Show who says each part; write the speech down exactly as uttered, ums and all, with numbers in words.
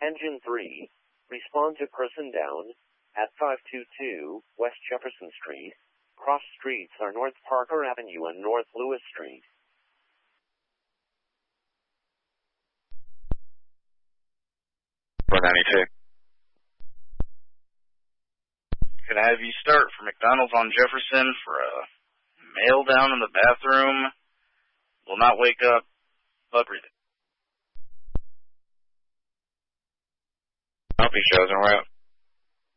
Speaker 1: Engine three, respond to person down at five two two West Jefferson Street. Cross streets are North Parker Avenue and North Lewis Street.
Speaker 2: four ninety-two. Could I have you start for McDonald's on Jefferson for a male down in the bathroom? Will not wake up, but breathing.
Speaker 3: Copy, shows and route.